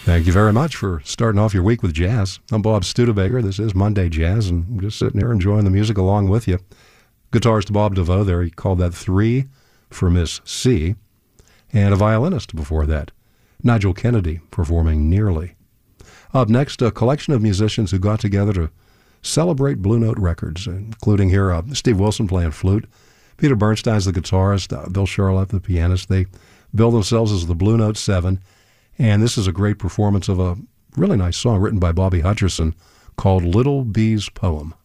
Thank you very much for starting off your week with jazz. I'm Bob Studebaker. This is Monday Jazz, and I'm just sitting here enjoying the music along with you. Guitarist Bob DeVoe there, he called that 3 for Miss C, and a violinist before that, Nigel Kennedy, performing Nearly. Up next, a collection of musicians who got together to celebrate Blue Note Records, including here Steve Wilson playing flute, Peter Bernstein's the guitarist, Bill Charlap the pianist. They bill themselves as the Blue Note 7, and this is a great performance of a really nice song written by Bobby Hutcherson called Little Bee's Poem.